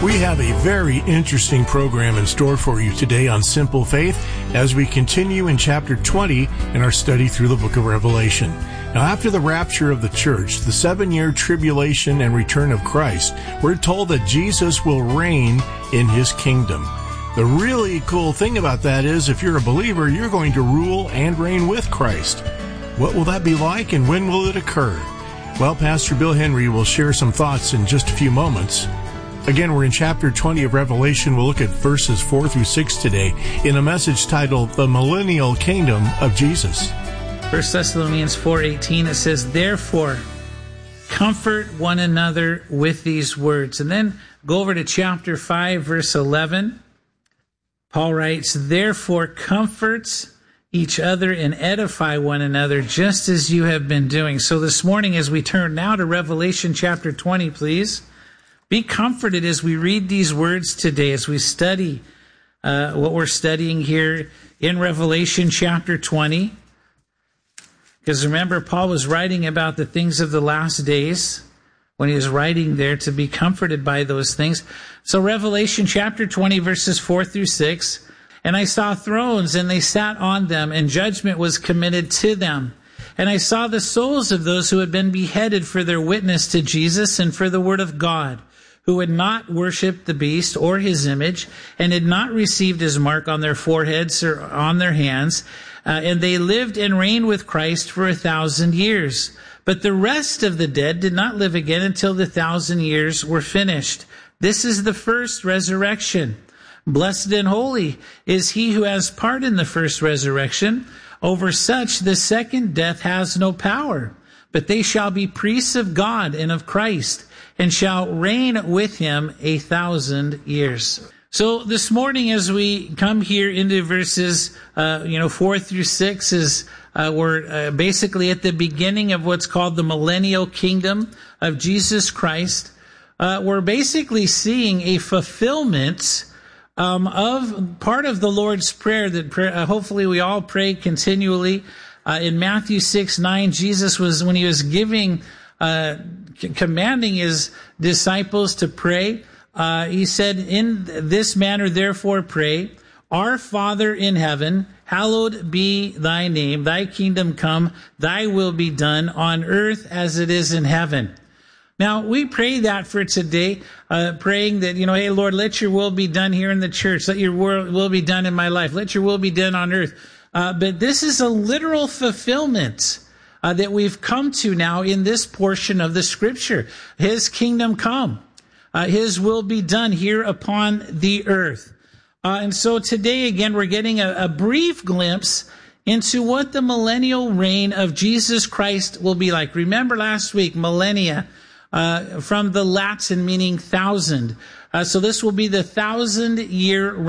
We have a very interesting program in store for you today on Simple Faith as we continue in chapter 20 in our study through the book of Revelation. Now, after the rapture of the church, the 7-year tribulation and return of Christ, we're told that Jesus will reign in his kingdom. The really cool thing about that is if you're a believer, you're going to rule and reign with Christ. What will that be like and when will it occur? Well, Pastor Bill Henry will share some thoughts in just a few moments. Again, we're in chapter 20 of Revelation. We'll look at verses 4 through 6 today in a message titled The Millennial Kingdom of Jesus. 1 Thessalonians 4:18, it says, "Therefore, comfort one another with these words." And then go over to chapter 5, verse 11. Paul writes, "Therefore, comfort each other and edify one another, just as you have been doing." So this morning, as we turn now to Revelation chapter 20, please, be comforted as we read these words today, as we study what we're studying here in Revelation chapter 20. Because remember, Paul was writing about the things of the last days when he was writing there to be comforted by those things. So Revelation chapter 20, verses 4 through 6, "And I saw thrones, and they sat on them, and judgment was committed to them. And I saw the souls of those who had been beheaded for their witness to Jesus and for the word of God, who had not worshipped the beast or his image, and had not received his mark on their foreheads or on their hands. And they lived and reigned with Christ for 1,000 years. But the rest of the dead did not live again until the 1,000 years were finished. This is the first resurrection. Blessed and holy is he who has part in the first resurrection. Over such the second death has no power, but they shall be priests of God and of Christ, and shall reign with him 1,000 years. So this morning, as we come here into verses 4 through 6, we're basically at the beginning of what's called the millennial kingdom of Jesus Christ. We're basically seeing a fulfillment of part of the Lord's Prayer that hopefully we all pray continually. In Matthew 6:9, Jesus was, when he was commanding his disciples to pray, he said, "In this manner therefore pray, Our Father in heaven, hallowed be thy name, thy kingdom come, thy will be done on earth as it is in heaven." Now, we pray that for today, praying that, hey, Lord, let your will be done here in the church. Let your will be done in my life. Let your will be done on earth. But this is a literal fulfillment that we've come to now in this portion of the scripture. His kingdom come. His will be done here upon the earth. And so today, again, we're getting a brief glimpse into what the millennial reign of Jesus Christ will be like. Remember last week, millennia, from the Latin meaning 1,000. So this will be the 1,000-year